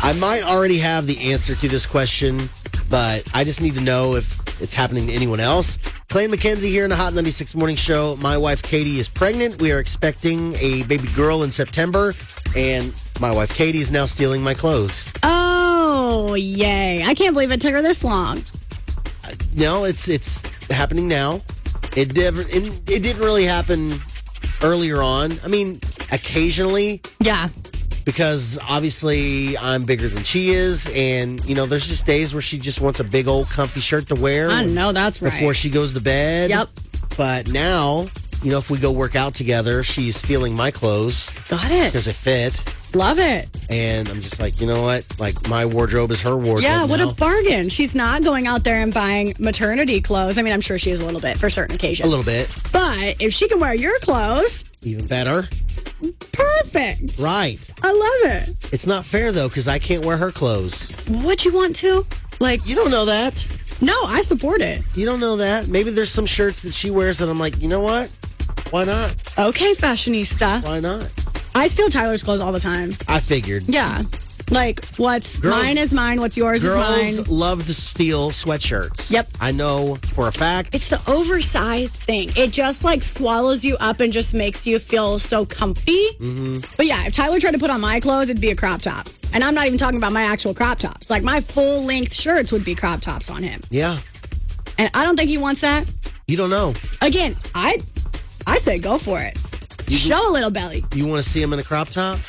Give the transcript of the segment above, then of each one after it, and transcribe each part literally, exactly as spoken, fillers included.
I might already have the answer to this question, but I just need to know if it's happening to anyone else. Clay and Mackenzie here in the Hot ninety-six Morning Show. My wife, Katie, is pregnant. We are expecting a baby girl in September, and my wife, Katie, is now stealing my clothes. Oh, yay. I can't believe it took her this long. Uh, no, it's it's happening now. It, never, it, it didn't really happen earlier on. I mean, occasionally. Yeah. Because obviously I'm bigger than she is, and you know, there's just days where she just wants a big old comfy shirt to wear. I know, that's right. Before she goes to bed. Yep. But now, you know, if we go work out together, she's stealing my clothes. Got it. Because they fit. Love it. And I'm just like, you know what? Like, my wardrobe is her wardrobe. Yeah, what now. a bargain. She's not going out there and buying maternity clothes. I mean, I'm sure she is a little bit for certain occasions. A little bit. But if she can wear your clothes, even better. Perfect. Right. I love it. It's not fair, though, because I can't wear her clothes. Would you want to? Like, you don't know that. No, I support it. You don't know that. Maybe there's some shirts that she wears that I'm like, you know what? Why not? Okay, fashionista. Why not? I steal Tyler's clothes all the time. I figured. Yeah. Like, what's Girls- mine is mine, what's yours is mine. Girls love to steal sweatshirts. Yep. I know for a fact. It's the oversized thing. It just like swallows you up and just makes you feel so comfy. Mm-hmm. But yeah, if Tyler tried to put on my clothes, it'd be a crop top. And I'm not even talking about my actual crop tops. Like my full length shirts would be crop tops on him. Yeah. And I don't think he wants that. You don't know. Again, I I say go for it. You, Show a little belly. You want to see him in a crop top?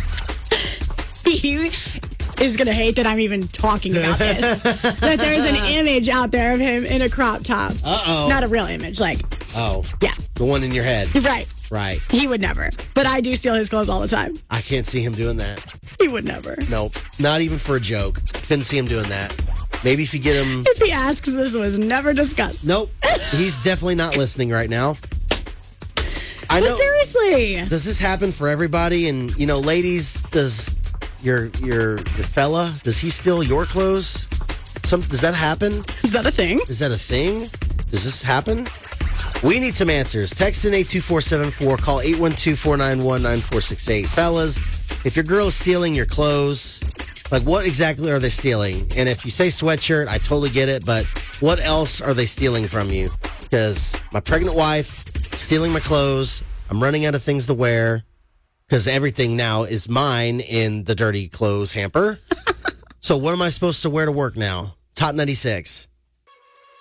He is going to hate that I'm even talking about this. That there's an image out there of him in a crop top. Uh-oh. Not a real image, like. Oh. Yeah. The one in your head. Right. Right. He would never. But I do steal his clothes all the time. I can't see him doing that. He would never. Nope. Not even for a joke. Couldn't see him doing that. Maybe if you get him... If he asks, this was never discussed. Nope. He's definitely not listening right now. I but know. seriously. Does this happen for everybody? And, you know, ladies, does your your your fella, does he steal your clothes? Some, does that happen? Is that a thing? Is that a thing? Does this happen? We need some answers. Text in eight two four seven four. Call eight one two, four nine one, nine four six eight. Fellas, if your girl is stealing your clothes, like what exactly are they stealing? And if you say sweatshirt, I totally get it. But what else are they stealing from you? Because my pregnant wife stealing my clothes. I'm running out of things to wear because everything now is mine in the dirty clothes hamper. So what am I supposed to wear to work now? Top ninety-six.